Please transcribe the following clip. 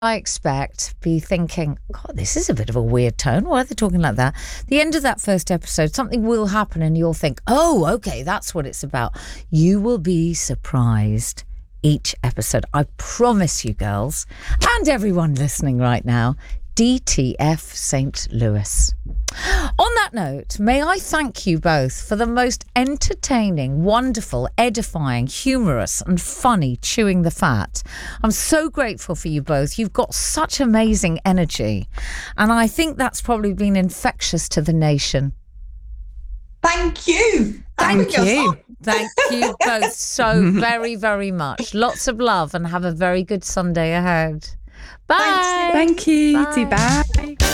I expect, be thinking, God, this is a bit of a weird tone. Why are they talking like that? The end of that first episode, something will happen and you'll think, oh, okay, that's what it's about. You will be surprised each episode. I promise you, girls, and everyone listening right now, DTF St. Louis. On that note, may I thank you both for the most entertaining, wonderful, edifying, humorous and funny Chewing the Fat. I'm so grateful for you both. You've got such amazing energy, and I think that's probably been infectious to the nation. Thank you. Thank you. Thank you both so very, very much. Lots of love and have a very good Sunday ahead. Bye. Thank you. Bye. Bye.